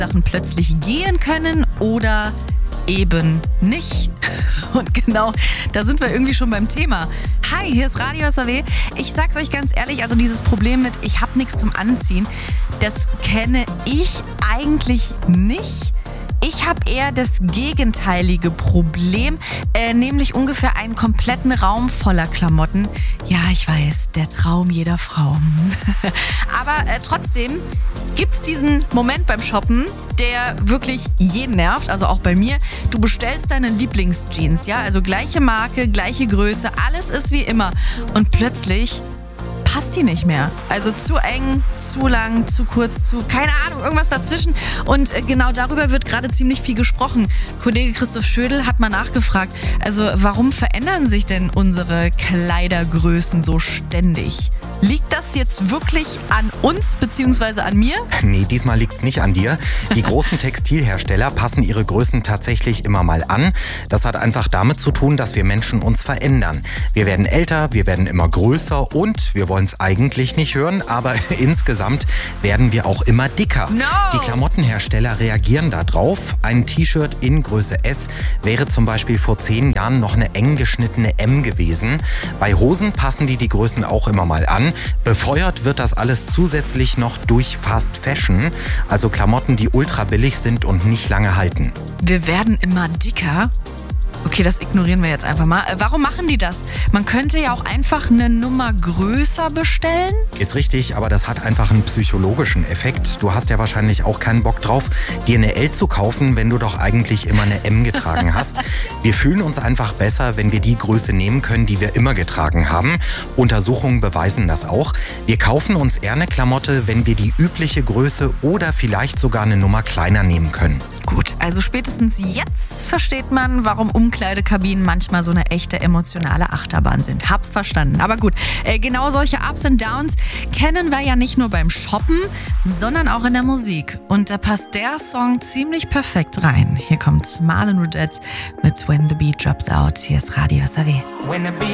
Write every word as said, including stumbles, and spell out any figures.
Sachen plötzlich gehen können oder eben nicht. Und genau, da sind wir irgendwie schon beim Thema. Hi, hier ist Radio S A W. Ich sag's euch ganz ehrlich, also dieses Problem mit ich hab nichts zum Anziehen, das kenne ich eigentlich nicht. Ich habe eher das gegenteilige Problem, äh, nämlich ungefähr einen kompletten Raum voller Klamotten. Ja, ich weiß, der Traum jeder Frau. Aber äh, trotzdem gibt's diesen Moment beim Shoppen, der wirklich jeden nervt, also auch bei mir. Du bestellst deine Lieblingsjeans, ja, also gleiche Marke, gleiche Größe, alles ist wie immer. Und plötzlich passt die nicht mehr. Also zu eng, zu lang, zu kurz, zu, keine Ahnung, irgendwas dazwischen. Und genau darüber wird gerade ziemlich viel gesprochen. Kollege Christoph Schödel hat mal nachgefragt, also warum verändern sich denn unsere Kleidergrößen so ständig? Liegt das jetzt wirklich an uns bzw. an mir? Nee, diesmal liegt's nicht an dir. Die großen Textilhersteller passen ihre Größen tatsächlich immer mal an. Das hat einfach damit zu tun, dass wir Menschen uns verändern. Wir werden älter, wir werden immer größer und wir wollen es eigentlich nicht hören, aber insgesamt werden wir auch immer dicker. No. Die Klamottenhersteller reagieren darauf. Ein T-Shirt in Größe S wäre zum Beispiel vor zehn Jahren noch eine eng geschnittene M gewesen. Bei Hosen passen die die Größen auch immer mal an. Befeuert wird das alles zusätzlich noch durch Fast Fashion, also Klamotten, die ultra billig sind und nicht lange halten. Wir werden immer dicker? Okay, das ignorieren wir jetzt einfach mal. Warum machen die das? Man könnte ja auch einfach eine Nummer größer bestellen. Ist richtig, aber das hat einfach einen psychologischen Effekt. Du hast ja wahrscheinlich auch keinen Bock drauf, dir eine L zu kaufen, wenn du doch eigentlich immer eine M getragen hast. Wir fühlen uns einfach besser, wenn wir die Größe nehmen können, die wir immer getragen haben. Untersuchungen beweisen das auch. Wir kaufen uns eher eine Klamotte, wenn wir die übliche Größe oder vielleicht sogar eine Nummer kleiner nehmen können. Gut, also spätestens jetzt versteht man, warum Umkleidekabinen manchmal so eine echte emotionale Achterbahn sind. Hab's verstanden. Aber gut, äh, genau solche Ups and Downs kennen wir ja nicht nur beim Shoppen, sondern auch in der Musik. Und da passt der Song ziemlich perfekt rein. Hier kommt Marlon Rudette mit When the Beat Drops Out. Hier ist Radio S A W.